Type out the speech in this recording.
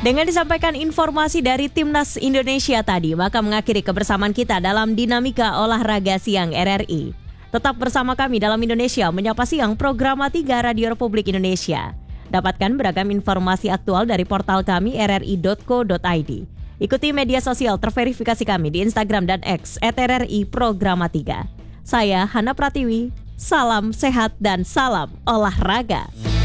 Dengan disampaikan informasi dari Timnas Indonesia tadi, maka mengakhiri kebersamaan kita dalam Dinamika Olahraga Siang RRI. Tetap bersama kami dalam Indonesia Menyapa Siang, program 3 Radio Republik Indonesia. Dapatkan beragam informasi aktual dari portal kami rri.co.id. Ikuti media sosial terverifikasi kami di Instagram dan X @RRI Programa 3. Saya Hana Pratiwi, salam sehat dan salam olahraga.